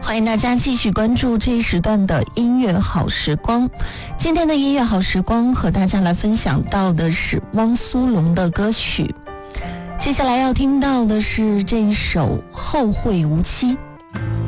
欢迎大家继续关注这一时段的音乐好时光。今天的音乐好时光和大家来分享到的是汪苏泷的歌曲，接下来要听到的是这一首《后会无期》。